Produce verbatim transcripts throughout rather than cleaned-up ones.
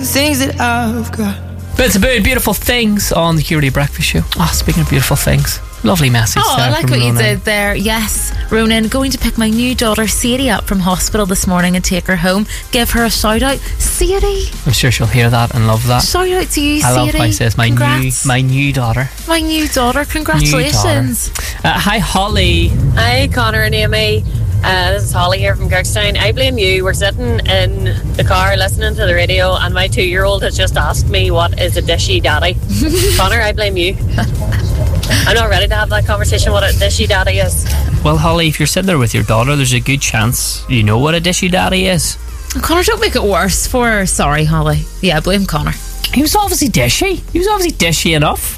Things that I've got. But it's about beautiful things on the Q Radio Breakfast Show. Oh, speaking of beautiful things, lovely message. Oh, I like what you did there. Yes, Ronan, going to pick my new daughter Sadie up from hospital this morning and take her home. Give her a shout out, Sadie. I'm sure she'll hear that and love that. Shout out to you, Sadie. I love how he says my Congrats. new, my new daughter. My new daughter. Congratulations. New daughter. Uh, hi, Holly. Hi, Connor and Amy. Uh, this is Holly here from Kirkstown. I blame you. We're sitting in the car listening to the radio, and my two-year-old has just asked me what is a dishy daddy. Connor, I blame you. I'm not ready to have that conversation what a dishy daddy is. Well, Holly, if you're sitting there with your daughter, there's a good chance you know what a dishy daddy is. Connor, don't make it worse for her. Sorry, Holly. Yeah, blame Connor. He was obviously dishy. He was obviously dishy enough.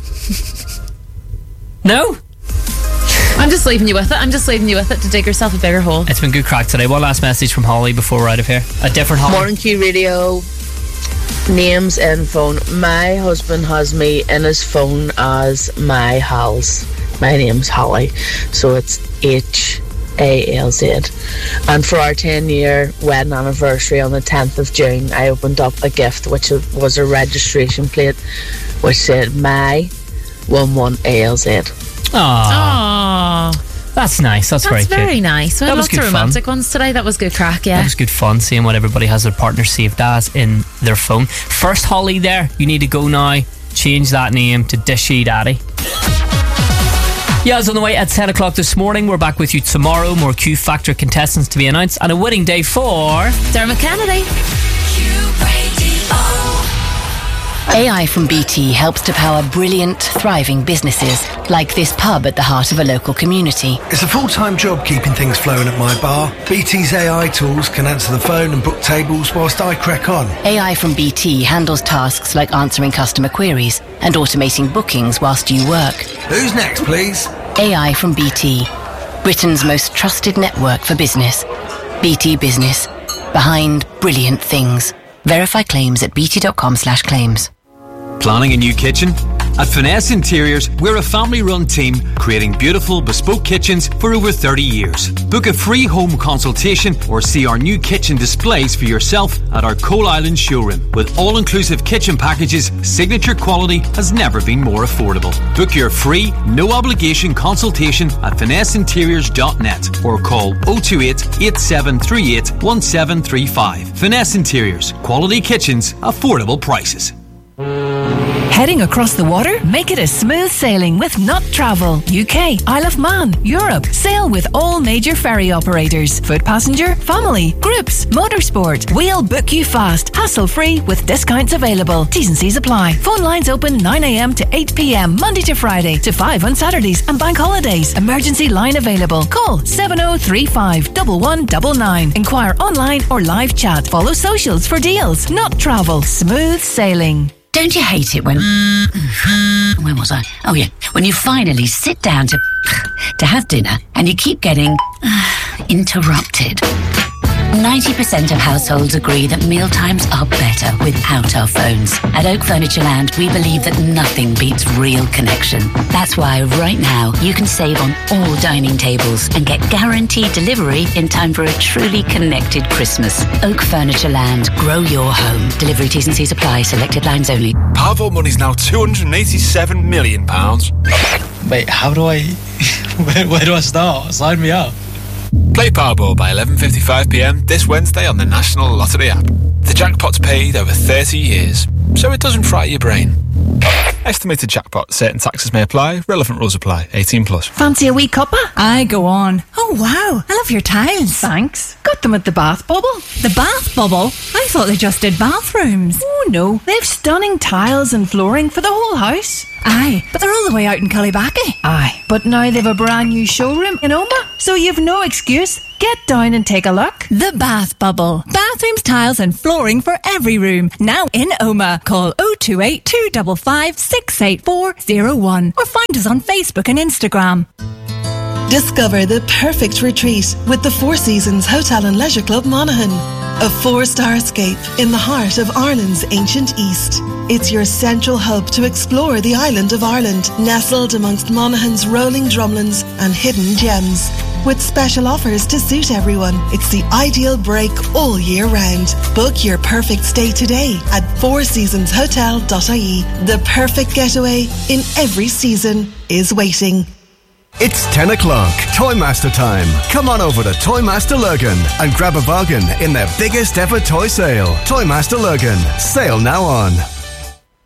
No? I'm just leaving you with it. I'm just leaving you with it to dig yourself a bigger hole. It's been good crack today. One last message from Holly before we're out of here. A different Holly. Morning Q Radio. Names in phone. My husband has me in his phone as my Hals. My name's Holly. So it's H A L Z. And for our ten year wedding anniversary on the tenth of June, I opened up a gift which was a registration plate which said my eleven A L Z. Aww. That's nice. That's, That's very very, very nice. We had lots of romantic fun. ones today. That was good crack, yeah. That was good fun, seeing what everybody has their partner saved as in their phone. First, Holly, there, you need to go now, change that name to Dishy Daddy. Yeah, it's on the way at ten o'clock this morning. We're back with you tomorrow. More Q Factor contestants to be announced, and a winning day for Dermot Kennedy. Q Radio. A I from B T helps to power brilliant, thriving businesses, like this pub at the heart of a local community. It's a full-time job keeping things flowing at my bar. B T's A I tools can answer the phone and book tables whilst I crack on. A I from B T handles tasks like answering customer queries and automating bookings whilst you work. Who's next, please? A I from B T, Britain's most trusted network for business. B T Business, behind brilliant things. Verify claims at bt.com slash claims. Planning a new kitchen? At Finesse Interiors, we're a family-run team creating beautiful, bespoke kitchens for over thirty years. Book a free home consultation or see our new kitchen displays for yourself at our Coal Island showroom. With all-inclusive kitchen packages, signature quality has never been more affordable. Book your free, no-obligation consultation at finesse interiors dot net or call oh two eight, eight seven three eight, one seven three five. Finesse Interiors. Quality kitchens, affordable prices. Heading across the water? Make it a smooth sailing with Not Travel. U K, Isle of Man, Europe. Sail with all major ferry operators. Foot passenger, family, groups, motorsport. We'll book you fast, hassle-free with discounts available. T's and C's apply. Phone lines open nine a.m. to eight p.m. Monday to Friday to five on Saturdays and bank holidays. Emergency line available. Call seven oh three five, one one nine nine. Inquire online or live chat. Follow socials for deals. Not Travel. Smooth sailing. Don't you hate it when... Where was I? Oh, yeah. When you finally sit down to... to have dinner and you keep getting... interrupted. ninety percent of households agree that mealtimes are better without our phones. At Oak Furniture Land, we believe that nothing beats real connection. That's why right now you can save on all dining tables and get guaranteed delivery in time for a truly connected Christmas. Oak Furniture Land. Grow your home. Delivery T's and C's apply. Selected lines only. Powerball money's now two hundred eighty-seven million pounds. Wait, how do I... where, where do I start? Sign me up. Play Powerball by eleven fifty-five p.m. this Wednesday on the National Lottery app. The jackpot's paid over thirty years, so it doesn't fry your brain. Estimated jackpot. Certain taxes may apply. Relevant rules apply. eighteen plus. Fancy a wee cuppa? Aye, go on. Oh, wow. I love your tiles. Thanks. Got them at the Bath Bubble. The Bath Bubble? I thought they just did bathrooms. Oh, no. They have stunning tiles and flooring for the whole house. Aye, but they're all the way out in Cullybackey. Aye, but now they've a brand new showroom in Oma, so you've no excuse. Get down and take a look. The Bath Bubble. Bathrooms, tiles and flooring for every room. Now in Oma. Call oh two eight, two five five, six eight four oh one or find us on Facebook and Instagram. Discover the perfect retreat with the Four Seasons Hotel and Leisure Club Monaghan. A four-star escape in the heart of Ireland's ancient East. It's your central hub to explore the island of Ireland, nestled amongst Monaghan's rolling drumlins and hidden gems. with special offers to suit everyone. It's the ideal break all year round. Book your perfect stay today at four seasons hotel dot I E. The perfect getaway in every season is waiting. It's ten o'clock, Toymaster time. Come on over to Toymaster Lurgan and grab a bargain in their biggest ever toy sale. Toymaster Lurgan, sale now on.